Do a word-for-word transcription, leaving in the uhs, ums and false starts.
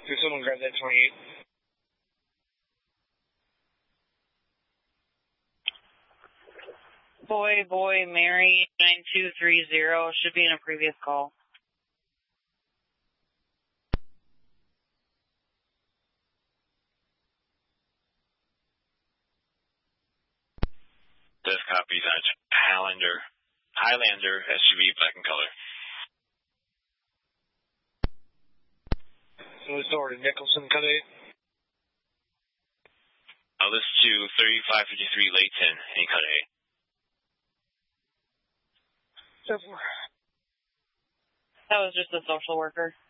Could someone grab that twenty-eight? Boy, boy, Mary, nine two three zero, should be in a previous call. This copy is Highlander, Highlander, S U V, black in color. Let's over to Nicholson, cut eight. I'll list to thirty-five fifty-three Layton, and cut eight. That was just a social worker.